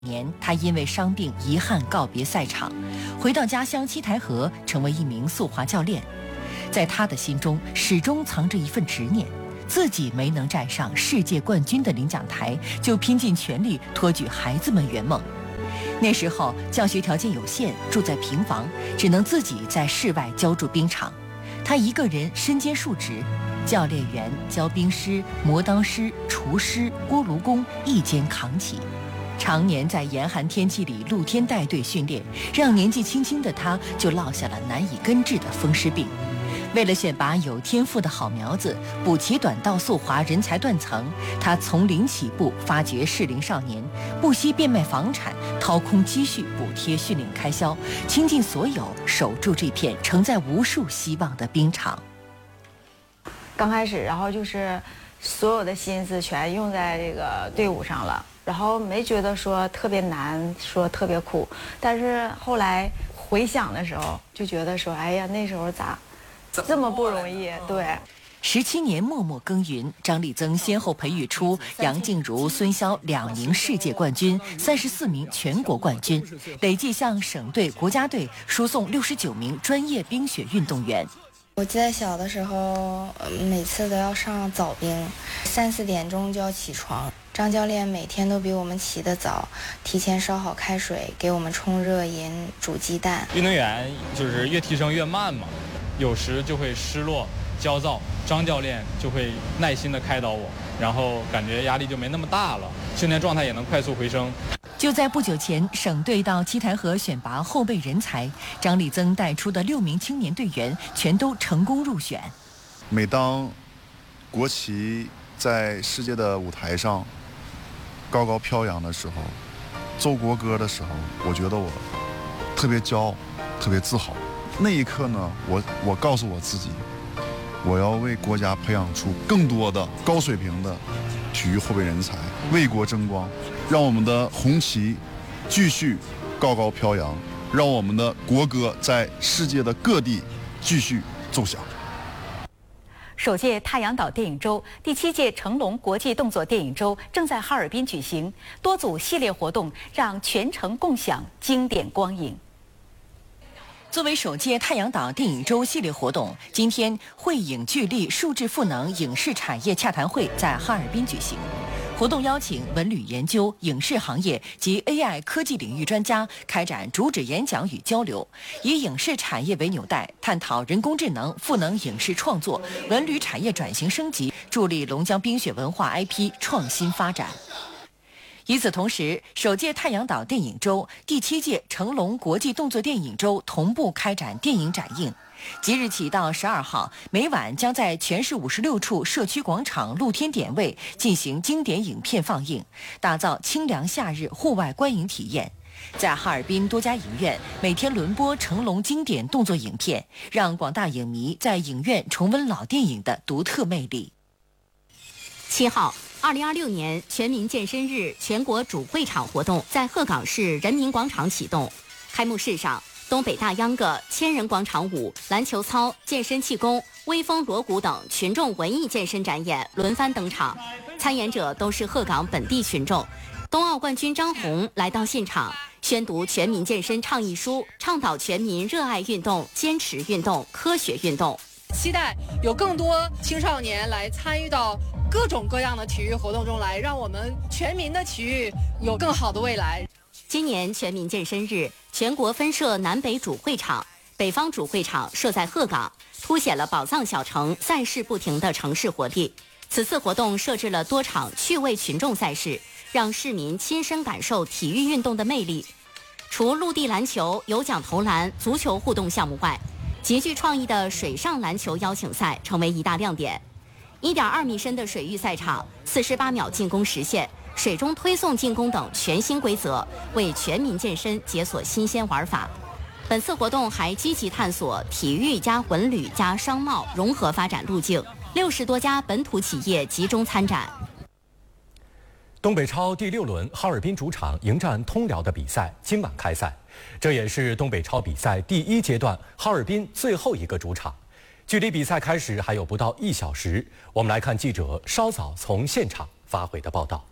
年，他因为伤病遗憾告别赛场，回到家乡七台河，成为一名速滑教练。在他的心中，始终藏着一份执念，自己没能站上世界冠军的领奖台，就拼尽全力托举孩子们圆梦。那时候教学条件有限，住在平房，只能自己在室外浇筑冰场。他一个人身兼数职，教练员、教冰师、磨刀师、厨师、锅炉工一肩扛起。常年在严寒天气里露天带队训练，让年纪轻轻的他就落下了难以根治的风湿病。为了选拔有天赋的好苗子，补齐短道速滑人才断层，他从零起步，发掘适龄少年，不惜变卖房产，掏空积蓄补贴训练开销，倾尽所有守住这片承载无数希望的冰场。 刚开始，然后就是所有的心思全用在这个队伍上了。然后没觉得说特别难，说特别苦，但是后来回想的时候，就觉得说，哎呀，那时候咋这么不容易？对 ，17年默默耕耘，张立增先后培育出杨静茹、孙骁2名世界冠军，34名全国冠军，累计向省队、国家队输送69名专业冰雪运动员。 我记得小的时候，每次都要上早冰，3、4点钟就要起床。张教练每天都比我们起得早，提前烧好开水，给我们冲热饮、煮鸡蛋。 运动员就是越提升越慢嘛，有时就会失落、焦躁。张教练就会耐心地开导我，然后感觉压力就没那么大了，训练状态也能快速回升。 就在不久前，省队到七台河选拔后备人才，张立增带出的6名青年队员全都成功入选。 每当国旗在世界的舞台上高高飘扬的时候，奏国歌的时候，我觉得我特别骄傲，特别自豪。那一刻呢，我告诉我自己，我要为国家培养出更多的高水平的体育后备人才，为国争光，让我们的红旗继续高高飘扬，让我们的国歌在世界的各地继续奏响。 首届太阳岛电影周、第7届成龙国际动作电影周正在哈尔滨举行，多组系列活动让全城共享经典光影。 作为首届太阳岛电影周系列活动，今天汇影聚力数字赋能影视产业洽谈会在哈尔滨举行。活动邀请文旅研究、影视行业及 AI 科技领域专家开展主旨演讲与交流，以影视产业为纽带，探讨人工智能赋能影视创作、文旅产业转型升级，助力龙江冰雪文化 IP 创新发展。与此同时，首届太阳岛电影周、第7届成龙国际动作电影周同步开展电影展映。即日起到12号，每晚将在全市56处社区广场露天点位进行经典影片放映，打造清凉夏日户外观影体验。在哈尔滨多家影院每天轮播成龙经典动作影片，让广大影迷在影院重温老电影的独特魅力。 7号，2026年全民健身日全国主会场活动在鹤岗市人民广场启动。开幕式上，东北大秧歌、千人广场舞、篮球操、健身气功、微风锣鼓等群众文艺健身展演轮番登场，参演者都是鹤岗本地群众。冬奥冠军张红来到现场，宣读全民健身倡议书，倡导全民热爱运动、坚持运动、科学运动。 期待有更多青少年来参与到各种各样的体育活动中来，让我们全民的体育有更好的未来。 今年全民健身日，全国分设南北主会场，北方主会场设在鹤岗，凸显了宝藏小城赛事不停的城市活力。此次活动设置了多场趣味群众赛事，让市民亲身感受体育运动的魅力。除陆地篮球、有奖投篮、足球互动项目外，极具创意的水上篮球邀请赛成为一大亮点。1.2米深的水域赛场，48秒进攻实现，水中推送进攻等全新规则，为全民健身解锁新鲜玩法。本次活动还积极探索体育加文旅加商贸融合发展路径，60多家本土企业集中参展。 东北超第6轮哈尔滨主场迎战通辽的比赛今晚开赛，这也是东北超比赛第1阶段哈尔滨最后一个主场。距离比赛开始还有不到1小时，我们来看记者稍早从现场发回的报道。